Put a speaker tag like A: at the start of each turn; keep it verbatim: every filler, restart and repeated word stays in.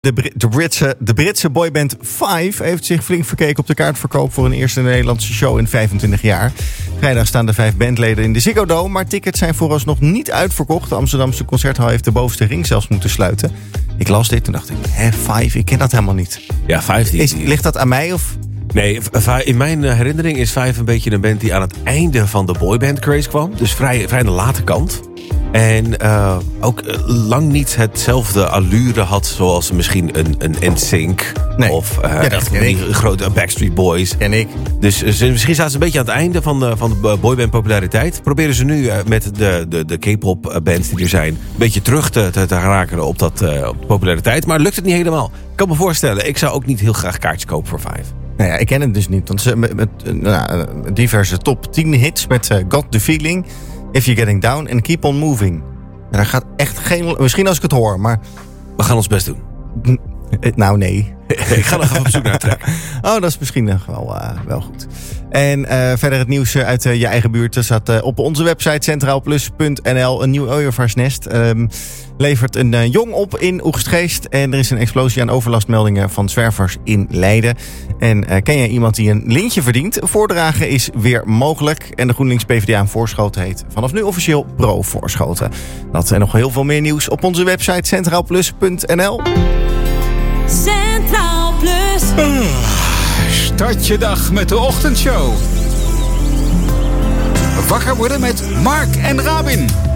A: De, Brit- de, Britse, de Britse boyband Five heeft zich flink verkeken op de kaartverkoop voor een eerste Nederlandse show in vijfentwintig jaar. Vrijdag staan de vijf bandleden in de Ziggo Dome, maar tickets zijn vooralsnog niet uitverkocht. De Amsterdamse Concerthal heeft de bovenste ring zelfs moeten sluiten. Ik las dit en dacht ik, hè, Five, ik ken dat helemaal niet.
B: Ja, Five. Die,
A: Is, ligt dat aan mij of...
B: Nee, in mijn herinnering is Five een beetje een band die aan het einde van de boyband craze kwam. Dus vrij, vrij aan de late kant. En uh, ook lang niet hetzelfde allure had zoals misschien een, een N Sync.
A: Nee.
B: Of uh,
A: ja,
B: echt die grote Backstreet Boys.
A: En ik.
B: Dus uh, misschien staan ze een beetje aan het einde van de, van de boyband populariteit. Proberen ze nu uh, met de, de, de K-pop bands die er zijn... een beetje terug te, te, te raken op, dat, uh, op de populariteit. Maar lukt het niet helemaal. Ik kan me voorstellen, ik zou ook niet heel graag kaartjes kopen voor Five.
A: Nou ja, ik ken het dus niet. Want ze met, met nou, diverse top tien hits met uh, Got the Feeling... If You're Getting Down en Keep On Moving. En daar gaat echt geen... Misschien als ik het hoor, maar...
B: We gaan ons best doen.
A: Nou, nee.
B: Ik ga nog even op zoek naar trekken.
A: Oh, dat is misschien nog wel, uh, wel goed. En uh, verder het nieuws uit uh, je eigen buurt. Er staat uh, op onze website centraalplus punt n l een nieuw ooievaarsnest. Um, levert een uh, jong op in Oegstgeest. En er is een explosie aan overlastmeldingen van zwervers in Leiden. En uh, ken jij iemand die een lintje verdient? Voordragen is weer mogelijk. En de GroenLinks P v d A in Voorschoten heet vanaf nu officieel Pro Voorschoten. Dat en nog heel veel meer nieuws op onze website centraalplus punt n l.
C: Centraal Plus.
D: Uh, start je dag met de ochtendshow. Wakker worden met Mark en Rabin.